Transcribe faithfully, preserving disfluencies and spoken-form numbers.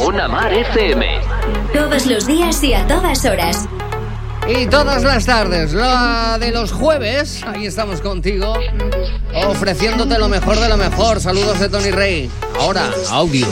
Ona Mar F M. Todos los días y a todas horas. Y todas las tardes, la de los jueves, ahí estamos contigo, ofreciéndote lo mejor de lo mejor. Saludos de Tony Rey. Ahora, audio.